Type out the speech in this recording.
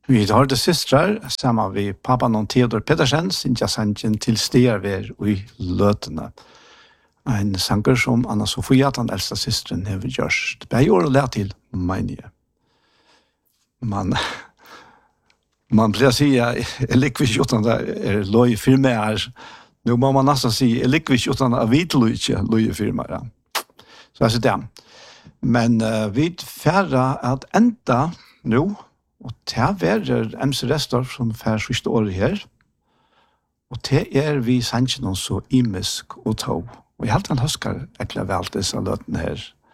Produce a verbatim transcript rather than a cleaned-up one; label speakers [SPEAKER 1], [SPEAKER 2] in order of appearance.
[SPEAKER 1] Vi har det systrar, sammen med pappa og Theodor Pedersen, Sintja Sanchen til Stearver i Løtene. En sanger som Anna Sofia, den eldste systeren, har gjort. Det er jo å lære til, mener jeg. Man, man blir å si, jeg liker ikke uten det er løy firmaer. Nå må man nesten si, jeg liker ikke uten det er hvite løy firmaer. Så jeg sier det. Men uh, vi færre at enda nå, og det er M C Restorff som fær siste året her, og det er vi sannsyn så imisk og tog. Og jeg helt han husker ekkert vel disse løtene her.